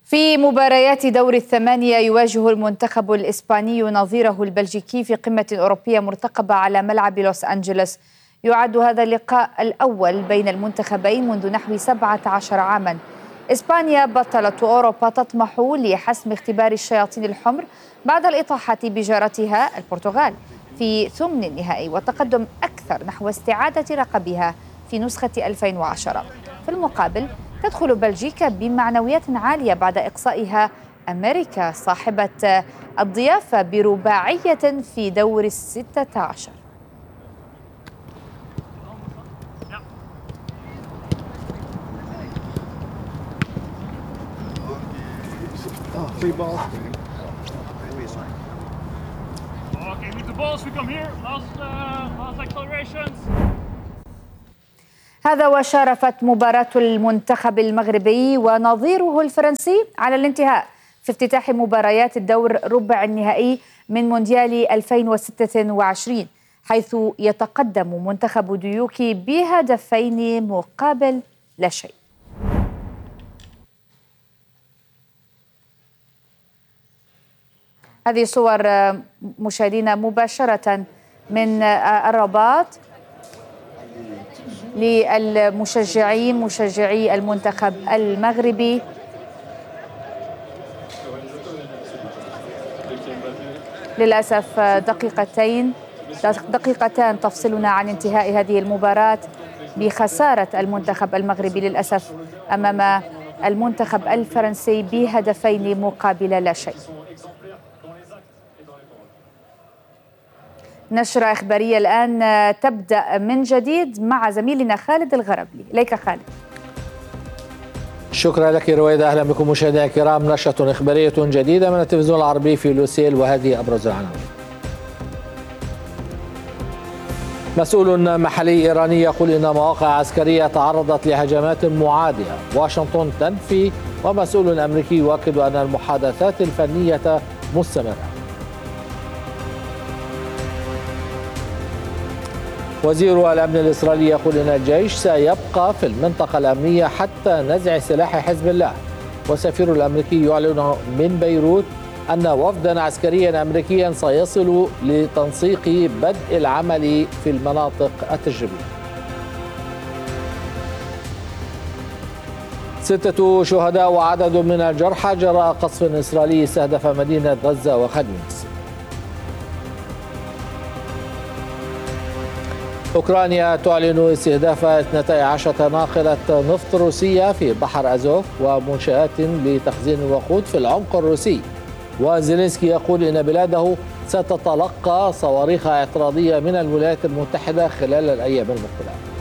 في مباريات دور الثمانية يواجه المنتخب الإسباني نظيره البلجيكي في قمة أوروبية مرتقبة على ملعب لوس أنجلوس. يعد هذا اللقاء الأول بين المنتخبين منذ نحو 17 عاما. إسبانيا بطلة أوروبا تطمح لحسم اختبار الشياطين الحمر بعد الإطاحة بجارتها البرتغال في ثمن النهائي والتقدم أكثر نحو استعادة لقبها في نسخة 2010. في المقابل تدخل بلجيكا بمعنويات عالية بعد إقصائها أمريكا صاحبة الضيافة برباعية في دور 16. هذا وشارفت مباراة المنتخب المغربي ونظيره الفرنسي على الانتهاء في افتتاح مباريات الدور ربع النهائي من مونديال 2026، حيث يتقدم منتخب ديوكي بهدفين مقابل لا شيء. هذه صور مشاهدينا مباشرة من الرباط للمشجعين مشجعي المنتخب المغربي. للأسف دقيقتان تفصلنا عن انتهاء هذه المباراة بخسارة المنتخب المغربي للأسف أمام المنتخب الفرنسي بهدفين مقابل لا شيء. نشرة إخبارية الآن تبدأ من جديد مع زميلنا خالد الغربلي. إليك خالد. شكرا لك رويدة. أهلا بكم مشاهدينا الكرام. نشرة إخبارية جديدة من التلفزيون العربي في لوسيل، وهذه أبرز العناوين. مسؤول محلي إيراني يقول إن مواقع عسكرية تعرضت لهجمات معادية. واشنطن تنفي، ومسؤول أمريكي يؤكد أن المحادثات الفنية مستمرة. وزير الأمن الإسرائيلي يقول إن الجيش سيبقى في المنطقة الأمنية حتى نزع سلاح حزب الله. والسفير الأمريكي يعلن من بيروت أن وفدا عسكريا أمريكيا سيصل لتنسيق بدء العمل في المناطق التجريبية. 6 شهداء وعدد من الجرحى جراء قصف إسرائيلي استهدف مدينة غزة وخان يونس. أوكرانيا تعلن استهداف 12 ناقلة نفط روسية في بحر أزوف ومنشآت لتخزين الوقود في العمق الروسي. وزيلينسكي يقول إن بلاده ستتلقى صواريخ اعتراضية من الولايات المتحدة خلال الأيام المقبلة.